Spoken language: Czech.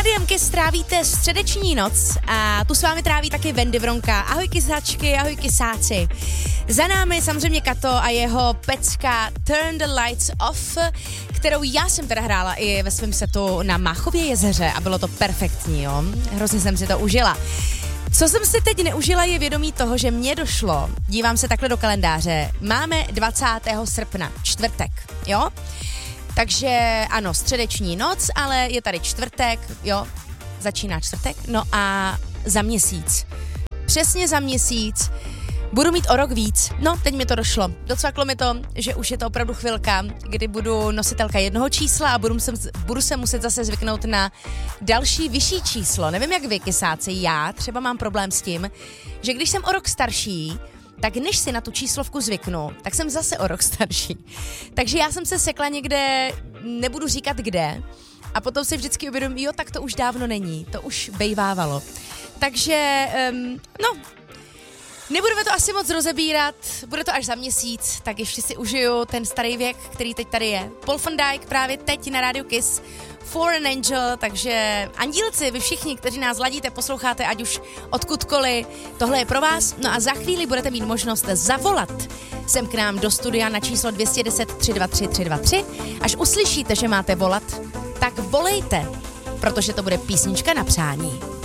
Rádiem Kiss strávíte středeční noc a tu s vámi tráví taky Wendy Vronka. Ahoj kysačky, ahoj kysáci. Za námi samozřejmě Kato a jeho pecka Turn the Lights Off, kterou já jsem teda hrála i ve svém setu na Máchově jezeře a bylo to perfektní, jo. Hrozně jsem si to užila. Co jsem si teď neužila, je vědomí toho, že mně došlo, dívám se takhle do kalendáře, máme 20. srpna, čtvrtek, jo? Takže ano, středeční noc, ale je tady čtvrtek, jo, začíná čtvrtek, no a za měsíc, přesně za měsíc, budu mít o rok víc. No, teď mi to došlo. Docvaklo mi to, že už je to opravdu chvilka, kdy budu nositelka jednoho čísla a budu se muset zase zvyknout na další vyšší číslo. Nevím, jak vy, kysáci, já třeba mám problém s tím, že když jsem o rok starší, tak než si na tu číslovku zvyknu, tak jsem zase o rok starší. Takže já jsem se sekla někde, nebudu říkat kde, a potom si vždycky uvědomím, jo, tak to už dávno není, to už bejvávalo. Takže, nebudeme to asi moc rozebírat, bude to až za měsíc, tak ještě si užiju ten starý věk, který teď tady je. Paul van Dyk právě teď na rádiu Kiss, For an Angel, takže andílci, vy všichni, kteří nás ladíte, posloucháte, ať už odkudkoliv, tohle je pro vás. No a za chvíli budete mít možnost zavolat sem k nám do studia na číslo 210 323 323. Až uslyšíte, že máte volat, tak volejte, protože to bude písnička na přání.